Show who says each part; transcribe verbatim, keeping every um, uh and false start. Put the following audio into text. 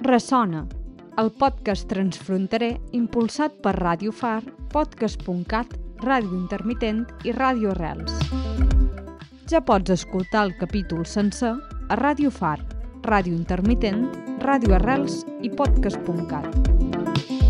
Speaker 1: Ressona, el podcast transfronterer impulsat per Ràdio Far, podcast punt cat, Ràdio Intermitent i Ràdio Arrels. Ja pots escoltar el capítol sencer a Ràdio Far, Ràdio Intermitent, Ràdio Arrels i podcast punt cat.